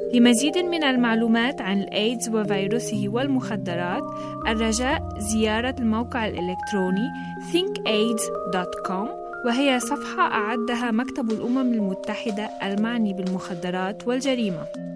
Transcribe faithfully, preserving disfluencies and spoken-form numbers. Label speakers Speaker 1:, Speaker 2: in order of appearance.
Speaker 1: لمزيد من المعلومات عن الإيدز وفيروسه والمخدرات، الرجاء زيارة الموقع الإلكتروني think aids دوت كوم، وهي صفحة أعدها مكتب الأمم المتحدة المعني بالمخدرات والجريمة.